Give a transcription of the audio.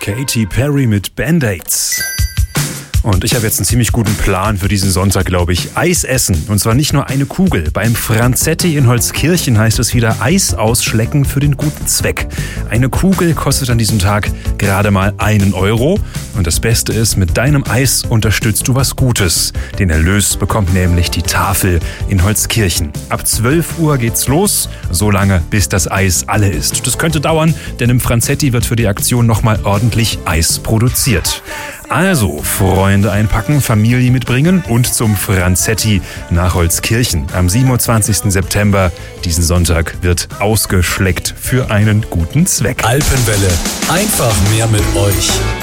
Katy Perry mit Band-Aids. Und ich habe jetzt einen ziemlich guten Plan für diesen Sonntag, glaube ich. Eis essen. Und zwar nicht nur eine Kugel. Beim Franzetti in Holzkirchen heißt es wieder Eis ausschlecken für den guten Zweck. Eine Kugel kostet an diesem Tag gerade mal 1 Euro. Und das Beste ist, mit deinem Eis unterstützt du was Gutes. Den Erlös bekommt nämlich die Tafel in Holzkirchen. Ab 12 Uhr geht's los, so lange bis das Eis alle ist. Das könnte dauern, denn im Franzetti wird für die Aktion nochmal ordentlich Eis produziert. Also, Freunde einpacken, Familie mitbringen und zum Franzetti nach Holzkirchen. Am 27. September, diesen Sonntag, wird ausgeschleckt für einen guten Zweck. Alpenwelle, einfach mehr mit euch.